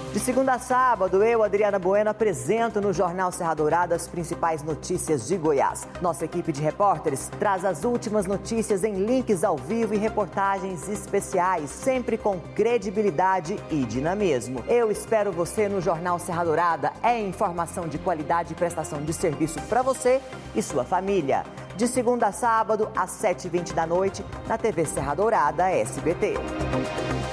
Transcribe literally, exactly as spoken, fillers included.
De segunda a sábado, eu, Adriana Bueno, apresento no Jornal Serra Dourada as principais notícias de Goiás. Nossa equipe de repórteres traz as últimas notícias em links ao vivo e reportagens especiais, sempre com credibilidade e dinamismo. Eu espero você no Jornal Serra Dourada. É informação de qualidade e prestação de serviço para você e sua família. De segunda a sábado, às sete e vinte da noite, na T V Serra Dourada, S B T.